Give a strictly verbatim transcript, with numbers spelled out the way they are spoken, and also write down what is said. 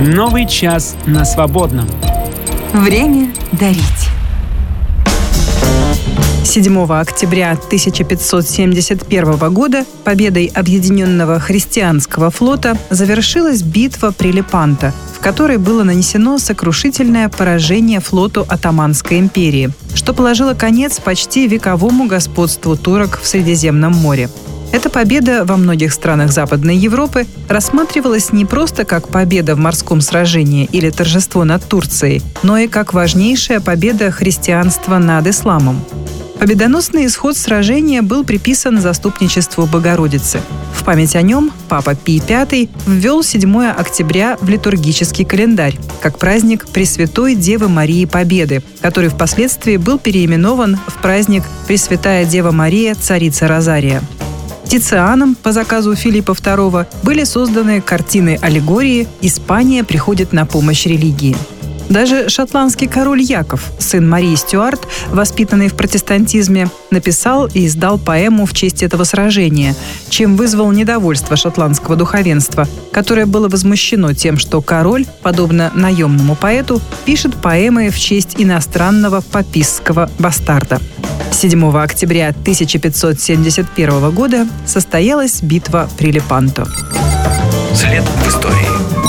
Новый час на свободном. Время дарить. седьмого октября тысяча пятьсот семьдесят первого года победой Объединенного христианского флота завершилась битва при Лепанто, в которой было нанесено сокрушительное поражение флоту Отtomанской империи, что положило конец почти вековому господству турок в Средиземном море. Эта победа во многих странах Западной Европы рассматривалась не просто как победа в морском сражении или торжество над Турцией, но и как важнейшая победа христианства над исламом. Победоносный исход сражения был приписан заступничеству Богородицы. В память о нем Папа Пий Пятый ввел седьмого октября в литургический календарь, как праздник Пресвятой Девы Марии Победы, который впоследствии был переименован в праздник Пресвятая Дева Мария, Царица Розария. Тицианом по заказу Филиппа второго были созданы картины-аллегории «Испания приходит на помощь религии». Даже шотландский король Яков, сын Марии Стюарт, воспитанный в протестантизме, написал и издал поэму в честь этого сражения, чем вызвал недовольство шотландского духовенства, которое было возмущено тем, что король, подобно наемному поэту, пишет поэмы в честь иностранного папистского бастарда. седьмого октября тысяча пятьсот семьдесят первого года состоялась битва при Лепанто. След